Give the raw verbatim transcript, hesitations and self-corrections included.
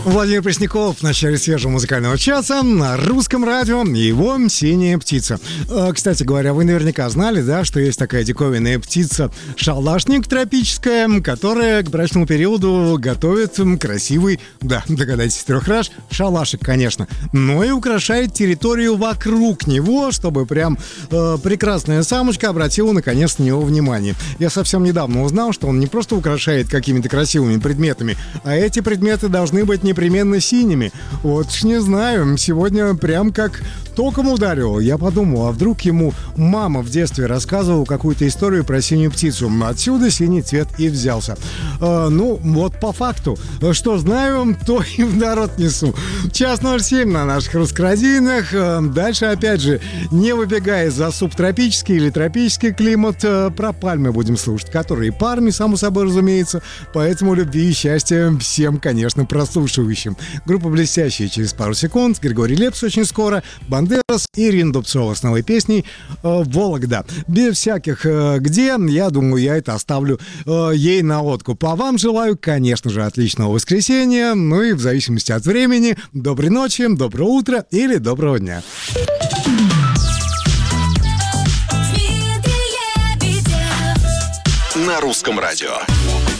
Владимир Пресняков в начале свежего музыкального часа на русском радио и его «Синяя птица». Кстати говоря, вы наверняка знали, да, что есть такая диковинная птица шалашник тропическая, которая к брачному периоду готовит красивый, да, догадайтесь, трехраж, шалашик, конечно, но и украшает территорию вокруг него, чтобы прям э, прекрасная самочка обратила наконец на него внимание. Я совсем недавно узнал, что он не просто украшает какими-то красивыми предметами, а эти предметы должны быть непременно синими. Вот ж не знаю, сегодня прям как током ударил. Я подумал, а вдруг ему мама в детстве рассказывала какую-то историю про синюю птицу. Отсюда синий цвет и взялся. А, ну, вот по факту. Что знаю, то и в народ несу. Час ноль семь на наших русскорадийных. Дальше, опять же, не выбегая за субтропический или тропический климат, про пальмы будем слушать, которые парами, само собой разумеется. Поэтому любви и счастья всем, конечно, прослушивающим. Группа «Блестящие» через пару секунд. Григорий Лепс очень скоро. Бандерас и Ирина Дубцова с новой песней «Вологда». Без всяких «где», я думаю, я это оставлю ей на откуп. А вам желаю, конечно же, отличного воскресенья. Ну и в зависимости от времени, доброй ночи, доброго утра или доброго дня. На русском радио.